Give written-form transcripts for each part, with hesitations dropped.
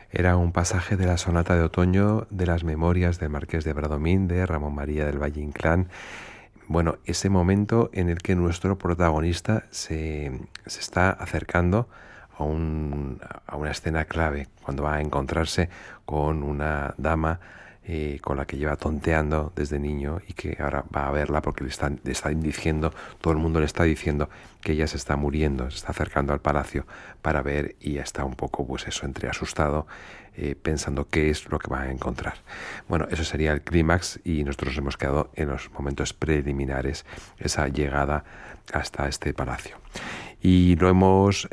Era un pasaje de la sonata de otoño de las memorias del Marqués de Bradomín de Ramón María del Valle Inclán. Bueno, ese momento en el que nuestro protagonista se está acercando a una escena clave, cuando va a encontrarse con una dama con la que lleva tonteando desde niño y que ahora va a verla porque le están diciendo, todo el mundo le está diciendo que ella se está muriendo, se está acercando al palacio para ver, y ya está un poco, pues eso, entre asustado, pensando qué es lo que va a encontrar. Bueno, eso sería el clímax y nosotros hemos quedado en los momentos preliminares, esa llegada hasta este palacio. Y lo hemos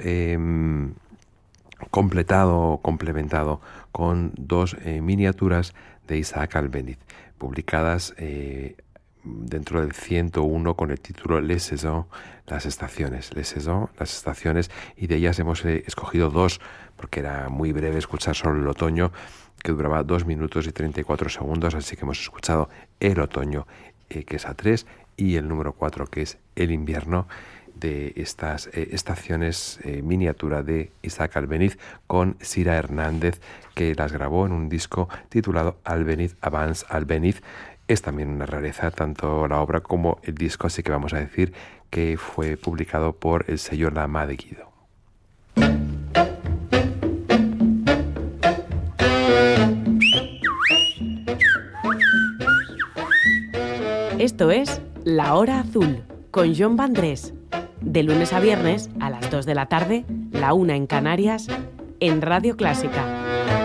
complementado con dos miniaturas de Isaac Albéniz, publicadas dentro del 101 con el título Les Saisons, las estaciones, Les Saisons, las estaciones, y de ellas hemos escogido dos, porque era muy breve escuchar solo el otoño, que duraba 2 minutos y 34 segundos, así que hemos escuchado el otoño, que es A3, y el número 4, que es el invierno, de estas estaciones miniatura de Isaac Albéniz con Sira Hernández, que las grabó en un disco titulado Albéniz Avance Albéniz. Es también una rareza tanto la obra como el disco, así que vamos a decir que fue publicado por el sello La Mà de Guido. Esto es La Hora Azul con Jon Vandrés. De lunes a viernes a las 2 de la tarde, la 1 en Canarias, en Radio Clásica.